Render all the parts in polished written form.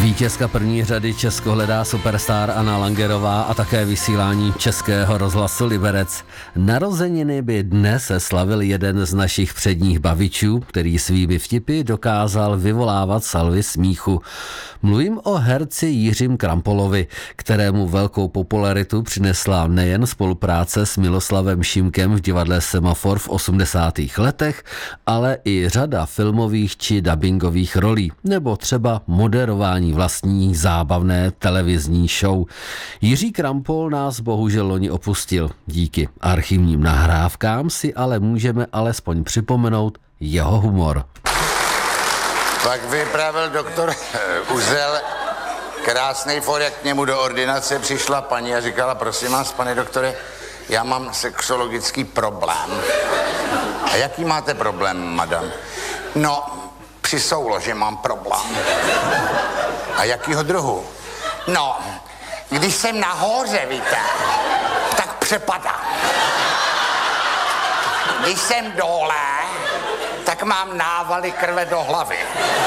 Vítězka první řady Česko hledá superstar Anna Langerová a také vysílání Českého rozhlasu Liberec. Narozeniny by dnes slavil jeden z našich předních bavičů, který svými vtipy dokázal vyvolávat salvy smíchu. Mluvím o herci Jiřím Krampolovi, kterému velkou popularitu přinesla nejen spolupráce s Miloslavem Šimkem v divadle Semafor v 80. letech, ale i řada filmových či dabingových rolí, nebo třeba moderování vlastní zábavné televizní show. Jiří Krampol nás bohužel loni opustil. Díky archivním nahrávkám si ale můžeme alespoň připomenout jeho humor. Pak vypravil doktor Uzel krásnej for, jak k němu do ordinace přišla paní a říkala: prosím vás, pane doktore, já mám sexologický problém. A jaký máte problém, madam? No, při souloži mám problém. A jakýho druhu? No, když jsem nahoře, víte, tak přepadám. Když jsem dole, tak mám návaly krve do hlavy.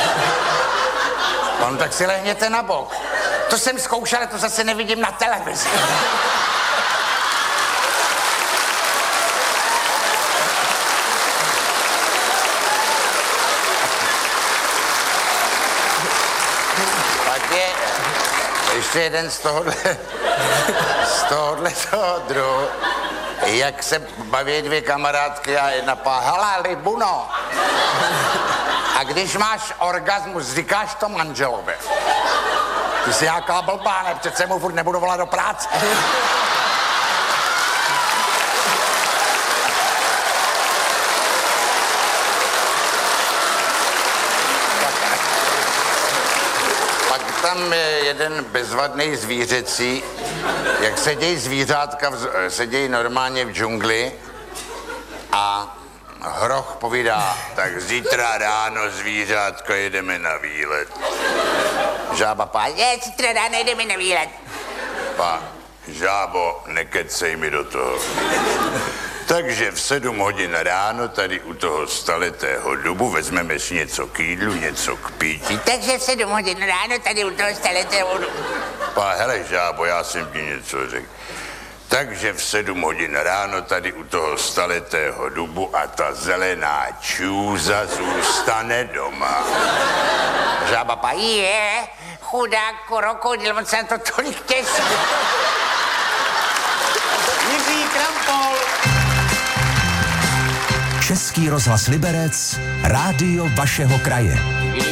No, tak si lehněte na bok. To jsem zkoušel, to zase nevidím na televizi. Pak je ještě jeden z tohohle druhu. Jak se baví dvě kamarádky a jedna hele, Libuno. A když máš orgasmus, říkáš to manželovi. Ty jsi nějaká blbá, ne? Přece mu furt nebudu volat do práce. Pak tam je jeden bezvadný zvířecí, jak sedějí zvířátka, sedějí normálně v džungli a hroch povídá: tak zítra ráno, zvířátko, jedeme na výlet. Žába: zítra ráno jedeme na výlet. Žábo, nekecej mi do toho. Takže v 7 hodin ráno tady u toho staletého dubu vezmeme si něco k jídlu, něco k pití. Takže v 7 hodin ráno tady u toho staletého dubu. Hele, žábo, já jsem ti něco řekl. Takže v 7 hodin ráno tady u toho staletého dubu a ta zelená čůza zůstane doma. Žába: chudák krokodil, on se na to tolik těší. Jiří Krampol. Český rozhlas Liberec, rádio vašeho kraje.